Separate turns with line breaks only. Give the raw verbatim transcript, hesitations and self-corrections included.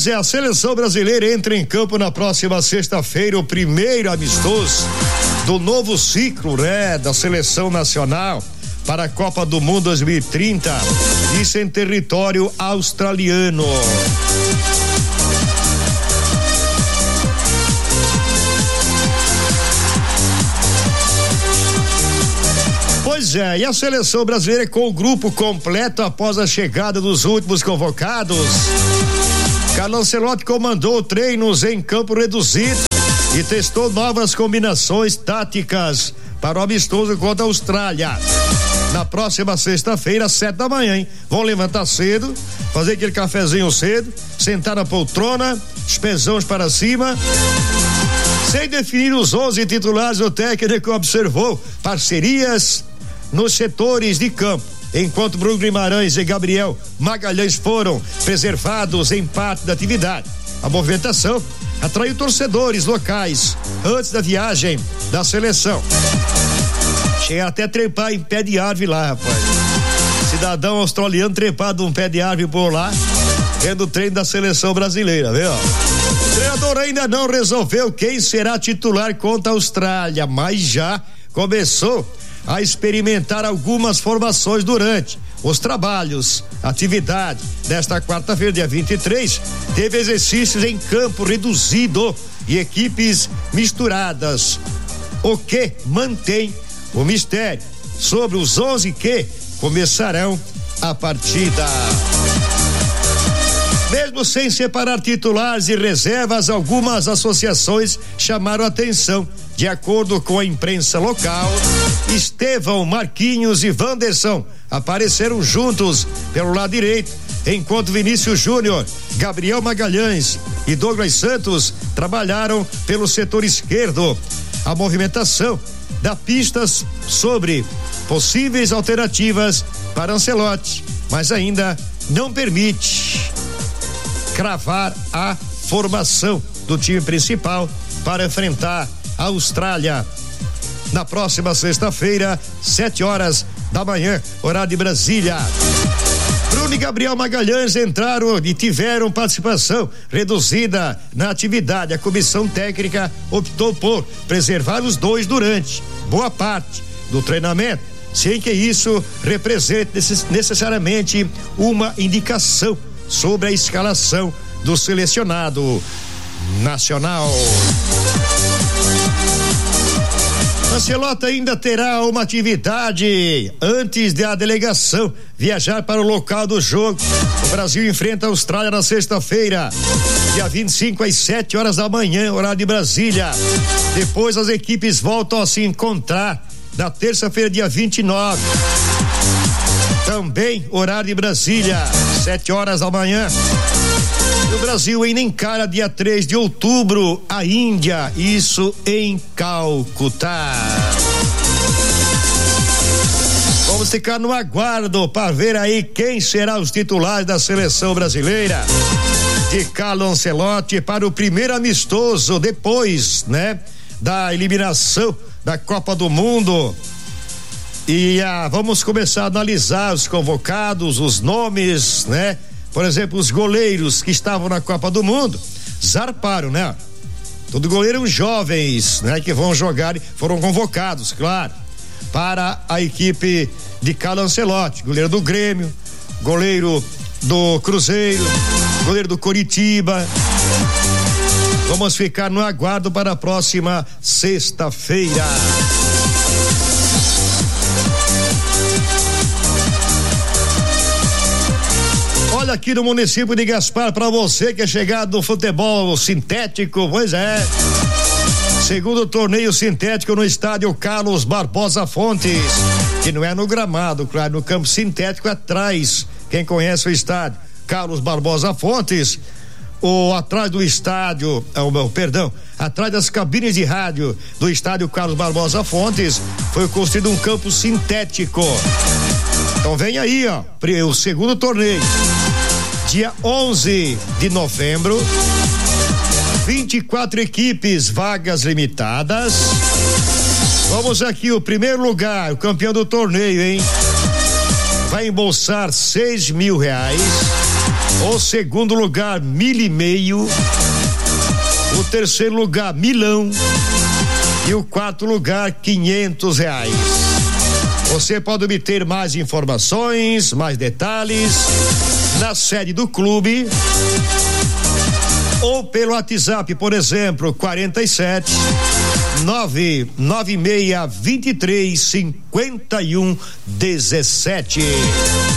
Pois é, a seleção brasileira entra em campo na próxima sexta-feira, o primeiro amistoso do novo ciclo, né, da seleção nacional para a Copa do Mundo dois mil e trinta, isso em território australiano. Pois é, e a seleção brasileira com o grupo completo após a chegada dos últimos convocados. Carlo Ancelotti comandou treinos em campo reduzido e testou novas combinações táticas para o amistoso contra a Austrália. Na próxima sexta-feira, às sete da manhã, hein? Vão levantar cedo, fazer aquele cafezinho cedo, sentar na poltrona, os pezões para cima. Sem definir os onze titulares, o técnico observou parcerias nos setores de campo, enquanto Bruno Guimarães e Gabriel Magalhães foram preservados em parte da atividade. A movimentação atraiu torcedores locais antes da viagem da seleção. Chega até trepar em pé de árvore lá, rapaz. Cidadão australiano trepado num pé de árvore por lá, vendo o treino da seleção brasileira, viu? O treinador ainda não resolveu quem será titular contra a Austrália, mas já começou a experimentar algumas formações durante os trabalhos. Atividade desta quarta-feira, dia vinte e três, teve exercícios em campo reduzido e equipes misturadas, o que mantém o mistério sobre os onze que começarão a partida. Mesmo sem separar titulares e reservas, algumas associações chamaram atenção. De acordo com a imprensa local, Estevão, Marquinhos e Wanderson apareceram juntos pelo lado direito, enquanto Vinícius Júnior, Gabriel Magalhães e Douglas Santos trabalharam pelo setor esquerdo. A movimentação dá pistas sobre possíveis alternativas para Ancelotti, mas ainda não permite cravar a formação do time principal para enfrentar a Austrália na próxima sexta-feira, sete horas da manhã, horário de Brasília. Bruno e Gabriel Magalhães entraram e tiveram participação reduzida na atividade. A comissão técnica optou por preservar os dois durante boa parte do treinamento, sem que isso represente necessariamente uma indicação sobre a escalação do selecionado nacional. Ancelotti ainda terá uma atividade antes da delegação viajar para o local do jogo. O Brasil enfrenta a Austrália na sexta-feira, dia vinte e cinco, às sete horas da manhã, horário de Brasília. Depois as equipes voltam a se encontrar na terça-feira, dia vinte e nove. Também horário de Brasília, sete horas da manhã. O Brasil ainda encara dia três de outubro a Índia, isso em Calcutá. Vamos ficar no aguardo para ver aí quem será os titulares da seleção brasileira de Carlo Ancelotti para o primeiro amistoso depois, né, da eliminação da Copa do Mundo. E ah, vamos começar a analisar os convocados, os nomes, né? Por exemplo, os goleiros que estavam na Copa do Mundo zarparam, né? Todos goleiros jovens, né? Que vão jogar, foram convocados, claro, para a equipe de Carlo Ancelotti. Goleiro do Grêmio, goleiro do Cruzeiro, goleiro do Coritiba. Vamos ficar no aguardo para a próxima sexta-feira. Olha aqui no município de Gaspar, para você que é chegado no futebol sintético, pois é. Segundo torneio sintético no estádio Carlos Barbosa Fontes, que não é no gramado, claro, no campo sintético atrás. Quem conhece o estádio Carlos Barbosa Fontes, ou atrás do estádio, oh, perdão, atrás das cabines de rádio do estádio Carlos Barbosa Fontes, foi construído um campo sintético. Então vem aí, ó, o segundo torneio. Dia onze de novembro, vinte e quatro equipes, vagas limitadas. Vamos aqui, o primeiro lugar, o campeão do torneio, hein? Vai embolsar seis mil reais. O segundo lugar, mil e meio. O terceiro lugar, milão. E o quarto lugar, quinhentos reais. Você pode obter mais informações, mais detalhes na sede do clube ou pelo WhatsApp, por exemplo, quarenta e sete nove nove seis vinte e três cinquenta e um dezessete.